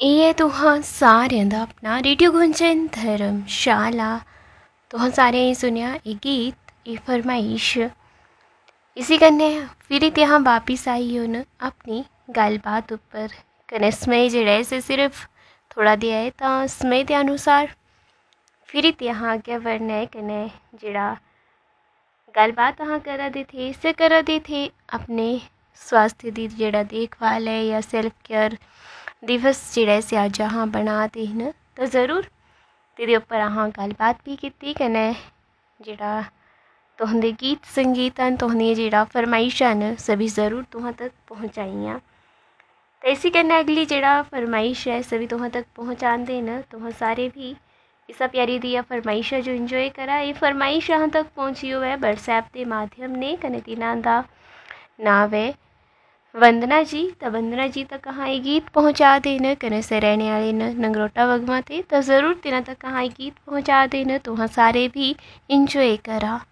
ਇਹ ਹੈ तुहां सारियां दा अपना रेडियो गुंजन धर्मशाला। तुहां सारें ही सुनिया ये गीत ये फरमाइश। इसी कन्नै फिर तुहां वापिस आई हून अपनी गलबात उप्पर। कन्नै समय जेह्ड़ा ऐ सिर्फ थोड़ा देआ है तां समय दे अनुसार फिर तुहां अग्गें बढ़ना है। कन्नै जेह्ड़ा गलबात अहाँ करा दे थे अपने स्वास्थ्य दी जेह्ड़ा देखभाल है या सेल्फ केयर दिवस जेह्ड़ा इसी अज्ज अहाँ बना दे न तो ज़रूर तेरे उप्पर अहाँ गलबात भी कीती। कन्नै जेह्ड़ा तुं'दे गीत संगीत न तुं'दियां जेह्ड़ा फरमाइशां न सभी ज़रूर तुहां तक पहुँचाइयां। तो इसी कन्नै अगली जेह्ड़ा फरमाइश है सभी तुहां तक पहुँचांदे न। तुहां सारे भी इस प्यारी दिया फरमाइशा जो इंजॉय करा। ये फरमाइश यहाँ तक पहुँची हो है व्हाट्सएप के माध्यम ने। कन्नै तिन्हां दा नाम है वंदना जी। तो वंदना जी तक अहाँ ये गीत पहुँचा देन। कन्नै से रहने वाले न नगरोटा वगमा थे तो ज़रूर तिन्हां तक अहाँ ये गीत पहुँचा देन। तुहां सारे भी इंजॉय करा।